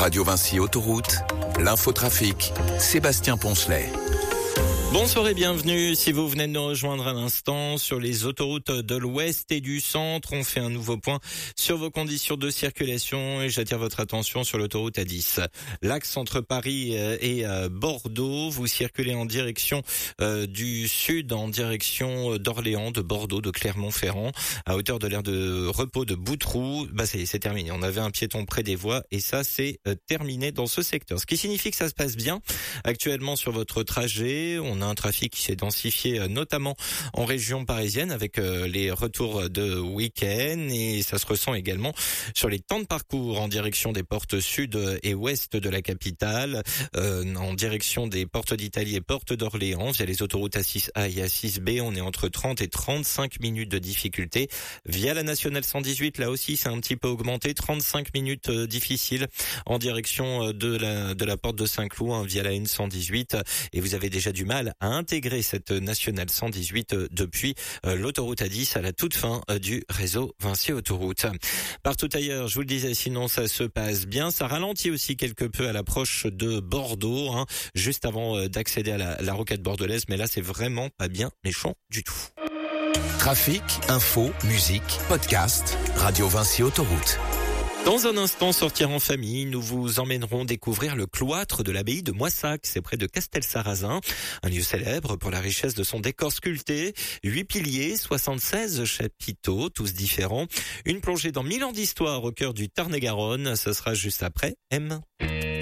Radio Vinci Autoroute, l'infotrafic, Sébastien Poncelet. Bonsoir et bienvenue. Si vous venez de nous rejoindre à l'instant sur les autoroutes de l'Ouest et du Centre, on fait un nouveau point sur vos conditions de circulation et j'attire votre attention sur l'autoroute A10. L'axe entre Paris et Bordeaux, vous circulez en direction du sud, en direction d'Orléans, de Bordeaux, de Clermont-Ferrand, à hauteur de l'aire de repos de Boutroux. C'est terminé. On avait un piéton près des voies et ça c'est terminé dans ce secteur. Ce qui signifie que ça se passe bien actuellement sur votre trajet. On a un trafic qui s'est densifié notamment en région parisienne avec les retours de week-end et ça se ressent également sur les temps de parcours en direction des portes sud et ouest de la capitale, en direction des portes d'Italie et portes d'Orléans via les autoroutes A6A et A6B. On est entre 30 et 35 minutes de difficulté. Via la nationale 118, là aussi c'est un petit peu augmenté, 35 minutes difficiles en direction de la porte de Saint-Cloud via la N118 et vous avez déjà du mal à intégrer cette nationale 118 depuis l'autoroute A10 à la toute fin du réseau Vinci Autoroute. Partout ailleurs, je vous le disais, sinon ça se passe bien. Ça ralentit aussi quelque peu à l'approche de Bordeaux, juste avant d'accéder à la rocade bordelaise, mais là c'est vraiment pas bien méchant du tout. Trafic, info, musique, podcast, Radio Vinci Autoroute. Dans un instant, sortir en famille, nous vous emmènerons découvrir le cloître de l'abbaye de Moissac, c'est près de Castelsarrasin, un lieu célèbre pour la richesse de son décor sculpté, 8 piliers, 76 chapiteaux, tous différents, une plongée dans 1000 ans d'histoire au cœur du Tarn-et-Garonne, ce sera juste après M.